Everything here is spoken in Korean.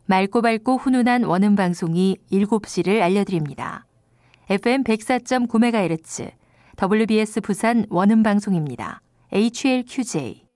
맑고 밝고 훈훈한 원음 방송이 7시를 알려드립니다. FM 104.9MHz WBS 부산 원음 방송입니다. HLQJ